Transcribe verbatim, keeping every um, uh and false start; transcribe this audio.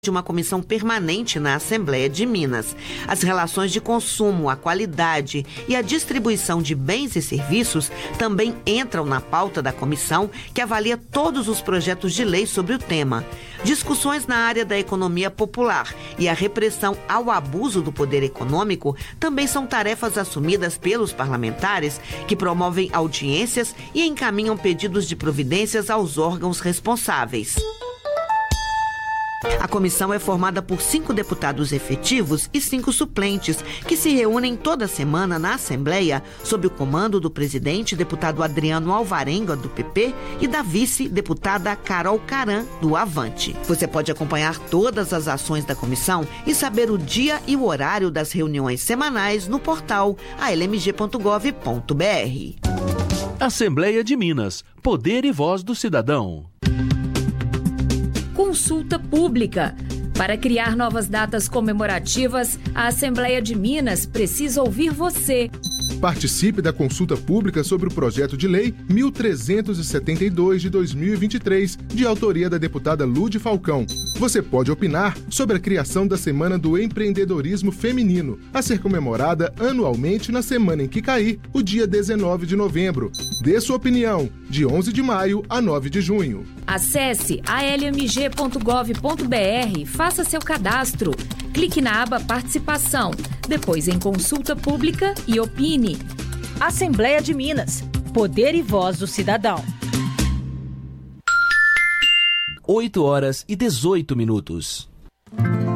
de uma comissão permanente na Assembleia de Minas. As relações de consumo, a qualidade e a distribuição de bens e serviços também entram na pauta da comissão, que avalia todos os projetos de lei sobre o tema. Discussões na área da economia popular e a repressão ao abuso do poder econômico também são tarefas assumidas pelos parlamentares, que promovem audiências e encaminham pedidos de providências aos órgãos responsáveis. A comissão é formada por cinco deputados efetivos e cinco suplentes, que se reúnem toda semana na Assembleia, sob o comando do presidente, deputado Adriano Alvarenga, do P P, e da vice, deputada Carol Caran, do Avante. Você pode acompanhar todas as ações da comissão e saber o dia e o horário das reuniões semanais no portal a l m g ponto gov ponto b r. Assembleia de Minas. Poder e voz do cidadão. Consulta pública. Para criar novas datas comemorativas, a Assembleia de Minas precisa ouvir você. Participe da consulta pública sobre o projeto de lei mil trezentos e setenta e dois de dois mil e vinte e três, de autoria da deputada Lude Falcão. Você pode opinar sobre a criação da Semana do Empreendedorismo Feminino, a ser comemorada anualmente na semana em que cair, o dia dezenove de novembro. Dê sua opinião, de onze de maio a nove de junho. Acesse a l m g ponto gov ponto b r e faça seu cadastro. Clique na aba Participação, depois em Consulta Pública e opine. Assembleia de Minas. Poder e voz do cidadão. oito horas e dezoito minutos.